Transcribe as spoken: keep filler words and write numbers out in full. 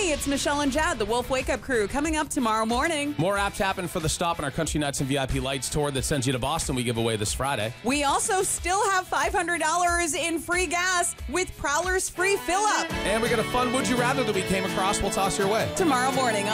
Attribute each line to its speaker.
Speaker 1: Hey, it's Michelle and Jad, the Wolf Wake Up Crew, coming up tomorrow morning.
Speaker 2: More apps happen for the stop in our Country Nights and V I P Lights tour that sends you to Boston we give away this Friday.
Speaker 1: We also still have five hundred dollars in free gas with Prowler's free fill-up.
Speaker 2: And we got a fun Would You Rather that we came across we'll toss your way.
Speaker 1: Tomorrow morning on